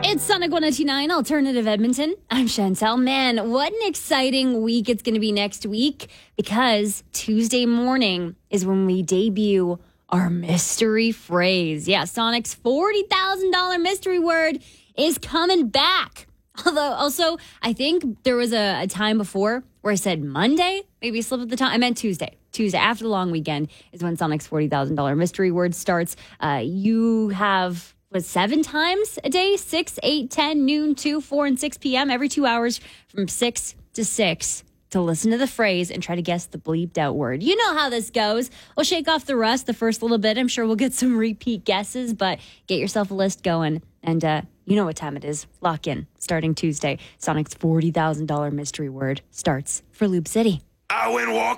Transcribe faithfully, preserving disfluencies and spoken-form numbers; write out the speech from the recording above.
It's Sonic one oh two point nine Alternative Edmonton. I'm Chantel. Man, what an exciting week it's going to be next week, because Tuesday morning is when we debut our mystery phrase. Yeah, Sonic's forty thousand dollars mystery word is coming back. Although, also, I think there was a, a time before where I said Monday. Maybe slip of the time. I meant Tuesday. Tuesday, after the long weekend, is when Sonic's forty thousand dollars mystery word starts. Uh, you have... was seven times a day, six, eight, ten, noon, two, four, and six p.m. every two hours from six to six to listen to the phrase and try to guess the bleeped out word. You know how this goes. We'll shake off the rust the first little bit. I'm sure we'll get some repeat guesses, but get yourself a list going. And uh, you know what time it is. Lock in. Starting Tuesday, Sonic's forty thousand dollars mystery word starts for Loop City. I went walking.